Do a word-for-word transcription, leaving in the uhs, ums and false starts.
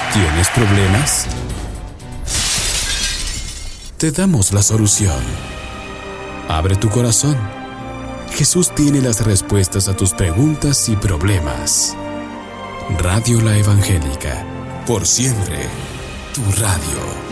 ¿Tienes problemas? Te damos la solución. Abre tu corazón. Jesús tiene las respuestas a tus preguntas y problemas. Radio La Evangélica, por siempre, tu radio.